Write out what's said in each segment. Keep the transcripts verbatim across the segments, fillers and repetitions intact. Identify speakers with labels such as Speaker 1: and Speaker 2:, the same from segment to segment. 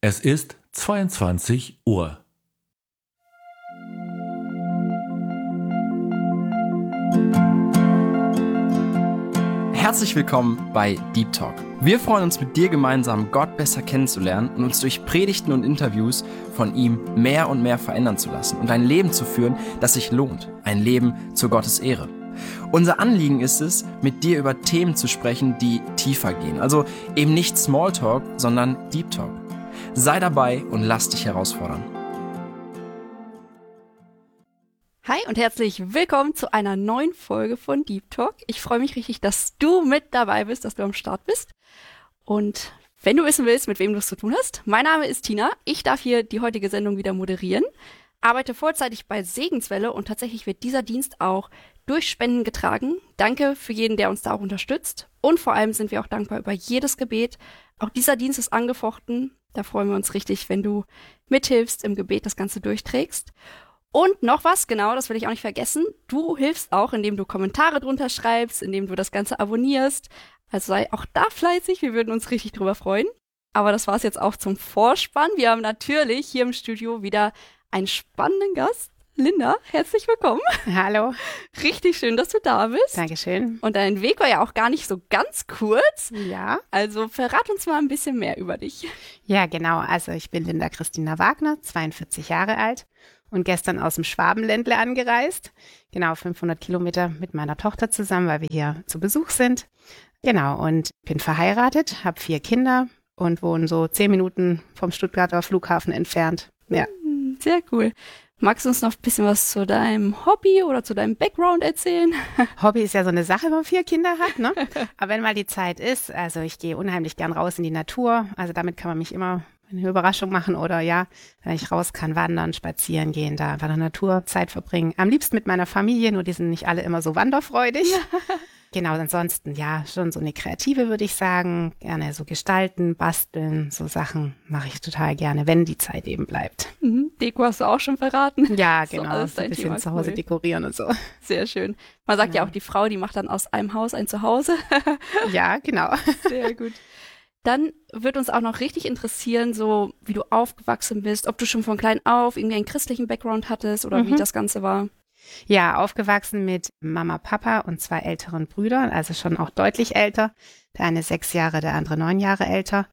Speaker 1: Es ist zweiundzwanzig Uhr.
Speaker 2: Herzlich willkommen bei Deep Talk. Wir freuen uns, mit dir gemeinsam Gott besser kennenzulernen und uns durch Predigten und Interviews von ihm mehr und mehr verändern zu lassen und ein Leben zu führen, das sich lohnt. Ein Leben zur Gottes Ehre. Unser Anliegen ist es, mit dir über Themen zu sprechen, die tiefer gehen. Also eben nicht Smalltalk, sondern Deep Talk. Sei dabei und lass dich herausfordern.
Speaker 3: Hi und herzlich willkommen zu einer neuen Folge von Deep Talk. Ich freue mich richtig, dass du mit dabei bist, dass du am Start bist. Und wenn du wissen willst, mit wem du es zu tun hast, mein Name ist Tina. Ich darf hier die heutige Sendung wieder moderieren, arbeite vollzeitig bei Segenswelle und tatsächlich wird dieser Dienst auch durch Spenden getragen. Danke für jeden, der uns da auch unterstützt. Und vor allem sind wir auch dankbar über jedes Gebet. Auch dieser Dienst ist angefochten. Da freuen wir uns richtig, wenn du mithilfst, im Gebet das Ganze durchträgst. Und noch was, genau, das will ich auch nicht vergessen. Du hilfst auch, indem du Kommentare drunter schreibst, indem du das Ganze abonnierst. Also sei auch da fleißig, wir würden uns richtig drüber freuen. Aber das war's jetzt auch zum Vorspann. Wir haben natürlich hier im Studio wieder einen spannenden Gast. Linda, herzlich willkommen.
Speaker 4: Hallo.
Speaker 3: Richtig schön, dass du da bist.
Speaker 4: Dankeschön.
Speaker 3: Und dein Weg war ja auch gar nicht so ganz kurz.
Speaker 4: Ja.
Speaker 3: Also verrat uns mal ein bisschen mehr über dich.
Speaker 4: Ja, genau. Also ich bin Linda Christina Wagner, zweiundvierzig Jahre alt und gestern aus dem Schwabenländle angereist. Genau, fünfhundert Kilometer mit meiner Tochter zusammen, weil wir hier zu Besuch sind. Genau, und bin verheiratet, habe vier Kinder und wohne so zehn Minuten vom Stuttgarter Flughafen entfernt. Ja.
Speaker 3: Sehr cool. Magst du uns noch ein bisschen was zu deinem Hobby oder zu deinem Background erzählen?
Speaker 4: Hobby ist ja so eine Sache, wenn man vier Kinder hat, ne? Aber wenn mal die Zeit ist, also ich gehe unheimlich gern raus in die Natur. Also damit kann man mich immer eine Überraschung machen oder ja, wenn ich raus kann, wandern, spazieren gehen, da einfach in der Natur Zeit verbringen. Am liebsten mit meiner Familie, nur die sind nicht alle immer so wanderfreudig. Genau, ansonsten ja, schon so eine Kreative, würde ich sagen. Gerne so gestalten, basteln, so Sachen mache ich total gerne, wenn die Zeit eben bleibt.
Speaker 3: Mhm. Deko hast du auch schon verraten.
Speaker 4: Ja, genau,
Speaker 3: so
Speaker 4: so ein bisschen
Speaker 3: Thema.
Speaker 4: zu Hause
Speaker 3: Cool.
Speaker 4: dekorieren und so.
Speaker 3: Sehr schön. Man sagt
Speaker 4: Genau.
Speaker 3: ja auch, die Frau, die macht dann aus einem Haus ein Zuhause.
Speaker 4: Ja, genau.
Speaker 3: Sehr gut. Dann wird uns auch noch richtig interessieren, so wie du aufgewachsen bist, ob du schon von klein auf irgendwie einen christlichen Background hattest oder
Speaker 4: Mhm.
Speaker 3: wie das Ganze war.
Speaker 4: Ja, aufgewachsen mit Mama, Papa und zwei älteren Brüdern, also schon auch deutlich älter. Der eine sechs Jahre, der andere neun Jahre älter.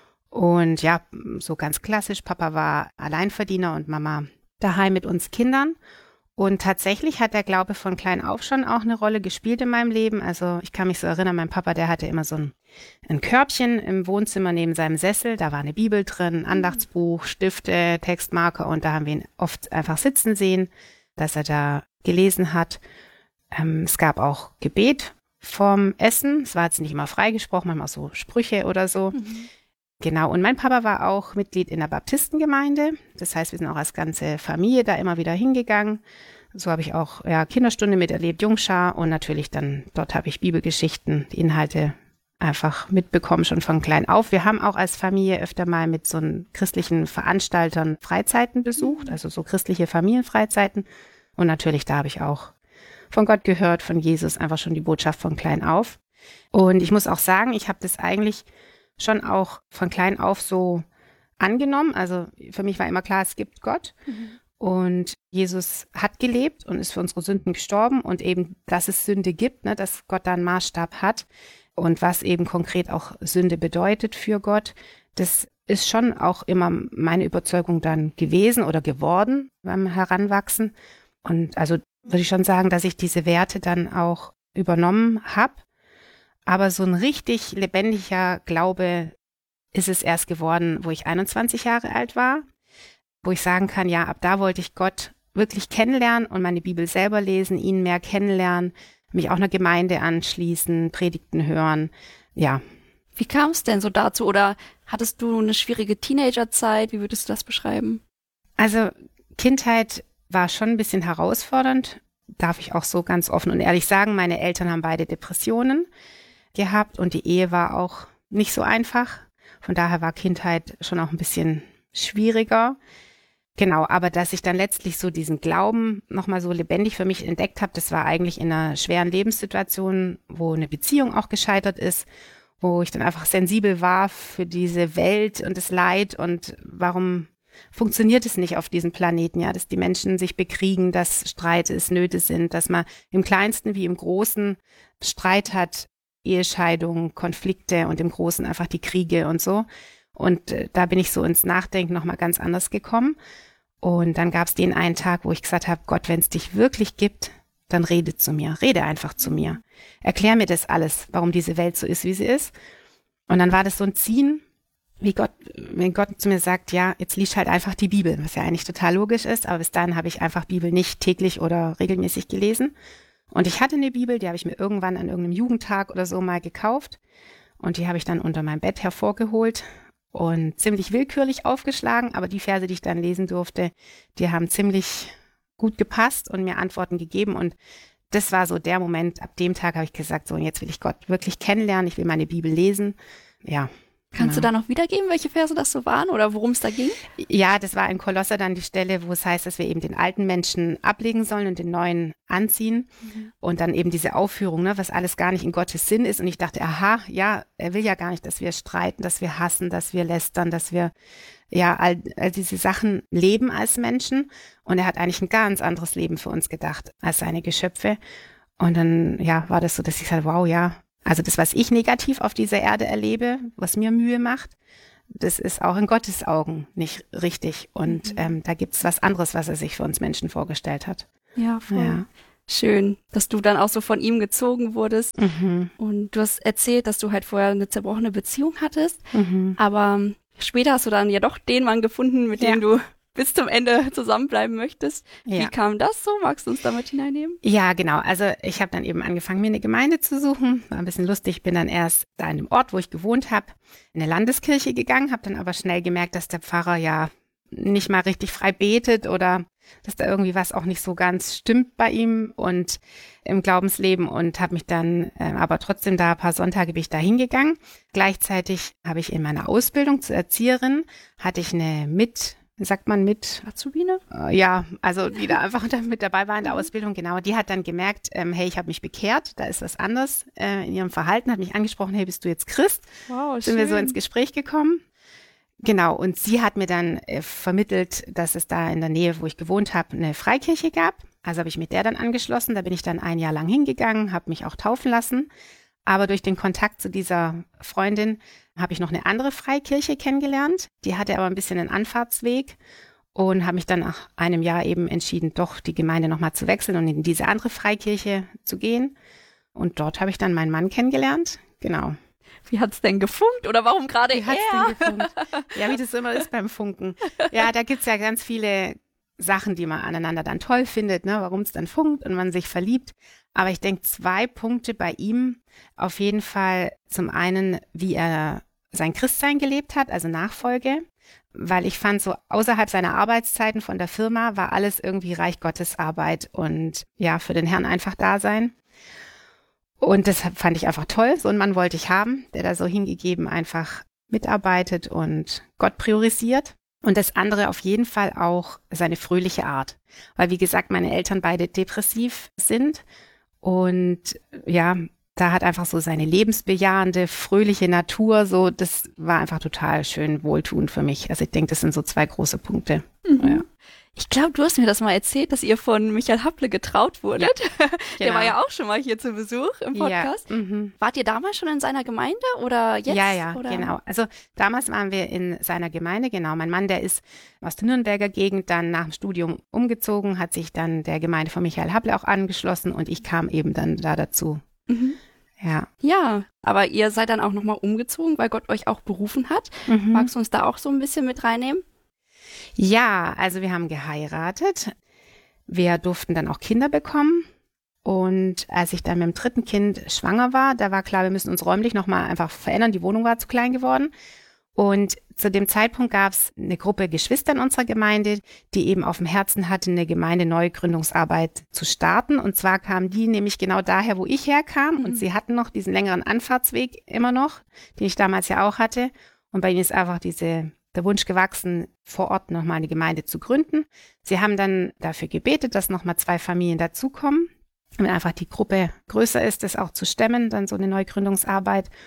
Speaker 4: Und ja, so ganz klassisch, Papa war Alleinverdiener und Mama daheim mit uns Kindern. Und tatsächlich hat der Glaube von klein auf schon auch eine Rolle gespielt in meinem Leben. Also ich kann mich so erinnern, mein Papa, der hatte immer so ein, ein Körbchen im Wohnzimmer neben seinem Sessel. Da war eine Bibel drin, Andachtsbuch, Stifte, Textmarker und da haben wir ihn oft einfach sitzen sehen, dass er da gelesen hat. Ähm, es gab auch Gebet vorm Essen. Es war jetzt nicht immer freigesprochen, manchmal so Sprüche oder so.
Speaker 3: Mhm.
Speaker 4: Genau, und mein Papa war auch Mitglied in der Baptistengemeinde. Das heißt, wir sind auch als ganze Familie da immer wieder hingegangen. So habe ich auch ja, Kinderstunde miterlebt, Jungschar und natürlich dann, dort habe ich Bibelgeschichten, die Inhalte einfach mitbekommen, schon von klein auf. Wir haben auch als Familie öfter mal mit so einen christlichen Veranstaltern Freizeiten besucht, also so christliche Familienfreizeiten. Und natürlich, da habe ich auch von Gott gehört, von Jesus, einfach schon die Botschaft von klein auf. Und ich muss auch sagen, ich habe das eigentlich schon auch von klein auf so angenommen. Also für mich war immer klar, es gibt Gott.
Speaker 3: Mhm.
Speaker 4: Und Jesus hat gelebt und ist für unsere Sünden gestorben. Und eben, dass es Sünde gibt, ne, dass Gott da einen Maßstab hat. Und was eben konkret auch Sünde bedeutet für Gott, das ist schon auch immer meine Überzeugung dann gewesen oder geworden beim Heranwachsen. Und also würde ich schon sagen, dass ich diese Werte dann auch übernommen habe. Aber so ein richtig lebendiger Glaube ist es erst geworden, wo ich einundzwanzig Jahre alt war, wo ich sagen kann, ja, ab da wollte ich Gott wirklich kennenlernen und meine Bibel selber lesen, ihn mehr kennenlernen, mich auch einer Gemeinde anschließen, Predigten hören, ja.
Speaker 3: Wie kam es denn so dazu? Oder hattest du eine schwierige Teenagerzeit? Wie würdest du das beschreiben?
Speaker 4: Also Kindheit war schon ein bisschen herausfordernd, darf ich auch so ganz offen und ehrlich sagen. Meine Eltern haben beide Depressionen gehabt und die Ehe war auch nicht so einfach. Von daher war Kindheit schon auch ein bisschen schwieriger. Genau, aber dass ich dann letztlich so diesen Glauben nochmal so lebendig für mich entdeckt habe, das war eigentlich in einer schweren Lebenssituation, wo eine Beziehung auch gescheitert ist wo ich dann einfach sensibel war für diese Welt und das Leid und warum funktioniert es nicht auf diesem Planeten, ja, dass die Menschen sich bekriegen, dass Streit ist, Nöte sind, dass man im Kleinsten wie im Großen Streit hat, Ehescheidungen, Konflikte und im Großen einfach die Kriege und so. Und äh, da bin ich so ins Nachdenken nochmal ganz anders gekommen. Und dann gab es den einen Tag, wo ich gesagt habe, Gott, wenn es dich wirklich gibt, dann rede zu mir, rede einfach zu mir. Erklär mir das alles, warum diese Welt so ist, wie sie ist. Und dann war das so ein Ziehen, wie Gott, wenn Gott zu mir sagt, ja, jetzt liest halt einfach die Bibel, was ja eigentlich total logisch ist, aber bis dahin habe ich einfach Bibel nicht täglich oder regelmäßig gelesen. Und ich hatte eine Bibel, die habe ich mir irgendwann an irgendeinem Jugendtag oder so mal gekauft und die habe ich dann unter meinem Bett hervorgeholt und ziemlich willkürlich aufgeschlagen, aber die Verse, die ich dann lesen durfte, die haben ziemlich gut gepasst und mir Antworten gegeben und das war so der Moment, ab dem Tag habe ich gesagt, so und jetzt will ich Gott wirklich kennenlernen, ich will meine Bibel lesen, ja.
Speaker 3: Kannst
Speaker 4: genau.
Speaker 3: du da noch wiedergeben, welche Verse das so waren oder worum es da ging?
Speaker 4: Ja, das war in Kolosser dann die Stelle, wo es heißt, dass wir eben den alten Menschen ablegen sollen und den neuen anziehen. Mhm. Und dann eben diese Aufführung, ne, was alles gar nicht in Gottes Sinn ist. Und ich dachte, aha, ja, er will ja gar nicht, dass wir streiten, dass wir hassen, dass wir lästern, dass wir ja all, all diese Sachen leben als Menschen. Und er hat eigentlich ein ganz anderes Leben für uns gedacht als seine Geschöpfe. Und dann, ja, war das so, dass ich sagte, wow, ja, also das, was ich negativ auf dieser Erde erlebe, was mir Mühe macht, das ist auch in Gottes Augen nicht richtig. Und mhm. ähm, da gibt es was anderes, was er sich für uns Menschen vorgestellt hat.
Speaker 3: Ja, voll.
Speaker 4: Ja.
Speaker 3: Schön, dass du dann auch so von ihm gezogen wurdest.
Speaker 4: Mhm.
Speaker 3: Und du hast erzählt, dass du halt vorher eine zerbrochene Beziehung hattest.
Speaker 4: Mhm.
Speaker 3: Aber später hast du dann ja doch den Mann gefunden, mit
Speaker 4: ja.
Speaker 3: dem du bis zum Ende zusammenbleiben möchtest.
Speaker 4: Ja.
Speaker 3: Wie kam das so? Magst du uns damit hineinnehmen?
Speaker 4: Ja, genau. Also ich habe dann eben angefangen, mir eine Gemeinde zu suchen. War ein bisschen lustig. Bin dann erst da an dem Ort, wo ich gewohnt habe, in eine Landeskirche gegangen, habe dann aber schnell gemerkt, dass der Pfarrer ja nicht mal richtig frei betet oder dass da irgendwie was auch nicht so ganz stimmt bei ihm und im Glaubensleben und habe mich dann äh, aber trotzdem da ein paar Sonntage bin ich da hingegangen. Gleichzeitig habe ich in meiner Ausbildung zur Erzieherin, hatte ich eine mit sagt man mit
Speaker 3: Azubine?
Speaker 4: Äh, ja, also die da einfach mit dabei war in der Ausbildung, genau. Die hat dann gemerkt, ähm, hey, ich habe mich bekehrt, da ist was anderes äh, in ihrem Verhalten, hat mich angesprochen, hey, bist du jetzt Christ?
Speaker 3: Wow,
Speaker 4: Sind
Speaker 3: schön.
Speaker 4: wir so ins Gespräch gekommen. Genau, und sie hat mir dann äh, vermittelt, dass es da in der Nähe, wo ich gewohnt habe, eine Freikirche gab. Also habe ich mit der dann angeschlossen, da bin ich dann ein Jahr lang hingegangen, habe mich auch taufen lassen. Aber durch den Kontakt zu dieser Freundin habe ich noch eine andere Freikirche kennengelernt. Die hatte aber ein bisschen einen Anfahrtsweg und habe mich dann nach einem Jahr eben entschieden, doch die Gemeinde nochmal zu wechseln und in diese andere Freikirche zu gehen. Und dort habe ich dann meinen Mann kennengelernt. Genau.
Speaker 3: Wie hat's denn gefunkt oder warum gerade
Speaker 4: Wie hat's
Speaker 3: er?
Speaker 4: denn gefunkt? Ja, wie das immer ist beim Funken. Ja, da gibt's ja ganz viele Sachen, die man aneinander dann toll findet, ne, warum es dann funkt und man sich verliebt. Aber ich denke, zwei Punkte bei ihm auf jeden Fall. Zum einen, wie er sein Christsein gelebt hat, also Nachfolge, weil ich fand, so außerhalb seiner Arbeitszeiten von der Firma war alles irgendwie Reich Gottes Arbeit und ja, für den Herrn einfach da sein. Und das fand ich einfach toll. So einen Mann wollte ich haben, der da so hingegeben einfach mitarbeitet und Gott priorisiert. Und das andere auf jeden Fall auch seine fröhliche Art. Weil, wie gesagt, meine Eltern beide depressiv sind. Und ja, da hat einfach so seine lebensbejahende, fröhliche Natur, so, das war einfach total schön wohltuend für mich. Also ich denke, das sind so zwei große Punkte.
Speaker 3: Mhm.
Speaker 4: Ja.
Speaker 3: Ich glaube, du hast mir das mal erzählt, dass ihr von Michael Happle getraut wurdet.
Speaker 4: Ja,
Speaker 3: Der
Speaker 4: genau.
Speaker 3: war ja auch schon mal hier zu Besuch im Podcast.
Speaker 4: Ja, mhm.
Speaker 3: Wart ihr damals schon in seiner Gemeinde oder jetzt?
Speaker 4: Ja, ja,
Speaker 3: oder?
Speaker 4: genau. Also damals waren wir in seiner Gemeinde, genau. Mein Mann, der ist aus der Nürnberger Gegend dann nach dem Studium umgezogen, hat sich dann der Gemeinde von Michael Happle auch angeschlossen und ich kam eben dann da dazu.
Speaker 3: Mhm.
Speaker 4: Ja.
Speaker 3: Ja, aber ihr seid dann auch nochmal umgezogen, weil Gott euch auch berufen hat.
Speaker 4: Mhm.
Speaker 3: Magst du uns da auch so ein bisschen mit reinnehmen?
Speaker 4: Ja, also wir haben geheiratet. Wir durften dann auch Kinder bekommen. Und als ich dann mit dem dritten Kind schwanger war, da war klar, wir müssen uns räumlich nochmal einfach verändern. Die Wohnung war zu klein geworden. Und zu dem Zeitpunkt gab es eine Gruppe Geschwister in unserer Gemeinde, die eben auf dem Herzen hatte, eine Gemeindeneugründungsarbeit zu starten. Und zwar kamen die nämlich genau daher, wo ich herkam.
Speaker 3: Mhm.
Speaker 4: Und sie hatten noch diesen längeren Anfahrtsweg immer noch, den ich damals ja auch hatte. Und bei ihnen ist einfach diese, der Wunsch gewachsen, vor Ort nochmal eine Gemeinde zu gründen. Sie haben dann dafür gebetet, dass nochmal zwei Familien dazukommen. Wenn einfach die Gruppe größer ist, das auch zu stemmen, dann so eine Neugründungsarbeit.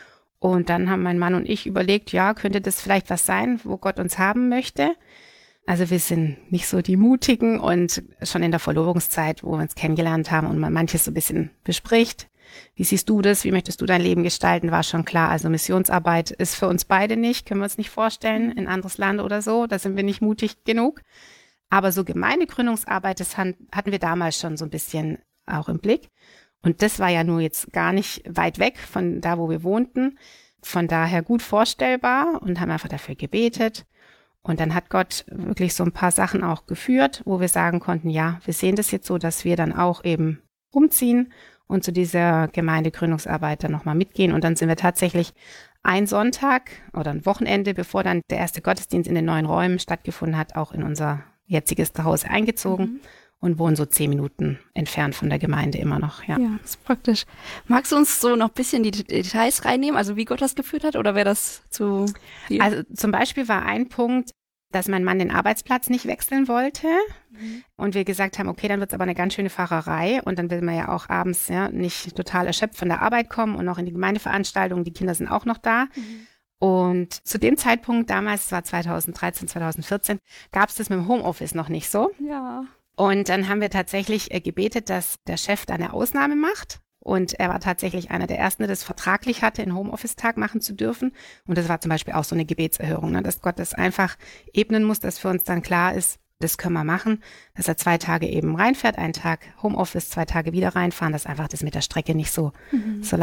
Speaker 4: Und dann haben mein Mann und ich überlegt, ja, könnte das vielleicht was sein, wo Gott uns haben möchte? Also wir sind nicht so die Mutigen und schon in der Verlobungszeit, wo wir uns kennengelernt haben und man manches so ein bisschen bespricht. Wie siehst du das? Wie möchtest du dein Leben gestalten? War schon klar. Also Missionsarbeit ist für uns beide nicht, können wir uns nicht vorstellen, in ein anderes Land oder so. Da sind wir nicht mutig genug. Aber so Gemeindegründungsarbeit, das hatten wir damals schon so ein bisschen auch im Blick. Und das war ja nur jetzt gar nicht weit weg von da, wo wir wohnten. Von daher gut vorstellbar und haben einfach dafür gebetet. Und dann hat Gott wirklich so ein paar Sachen auch geführt, wo wir sagen konnten, ja, wir sehen das jetzt so, dass wir dann auch eben umziehen und zu dieser Gemeindegründungsarbeit dann nochmal mitgehen. Und dann sind wir tatsächlich ein Sonntag oder ein Wochenende, bevor dann der erste Gottesdienst in den neuen Räumen stattgefunden hat, auch in unser jetziges Zuhause eingezogen. Mhm. Und wohnen so zehn Minuten entfernt von der Gemeinde immer noch, ja.
Speaker 3: Ja, das ist praktisch. Magst du uns so noch ein bisschen die Details reinnehmen, also wie Gott das geführt hat, oder wäre das zu viel?
Speaker 4: Also zum Beispiel war ein Punkt, dass mein Mann den Arbeitsplatz nicht wechseln wollte mhm. und wir gesagt haben, okay, dann wird es aber eine ganz schöne Fahrerei und dann will man ja auch abends ja nicht total erschöpft von der Arbeit kommen und noch in die Gemeindeveranstaltungen, die Kinder sind auch noch da. Mhm. Und zu dem Zeitpunkt, damals, es war zweitausenddreizehn, zweitausendvierzehn, gab es das mit dem Homeoffice noch nicht so.
Speaker 3: Ja.
Speaker 4: Und dann haben wir tatsächlich äh, gebetet, dass der Chef da eine Ausnahme macht. Und er war tatsächlich einer der Ersten, der das vertraglich hatte, einen Homeoffice-Tag machen zu dürfen. Und das war zum Beispiel auch so eine Gebetserhörung, ne? Dass Gott das einfach ebnen muss, dass für uns dann klar ist, das können wir machen, dass er zwei Tage eben reinfährt, einen Tag Homeoffice, zwei Tage wieder reinfahren, dass einfach das mit der Strecke nicht so, mhm. so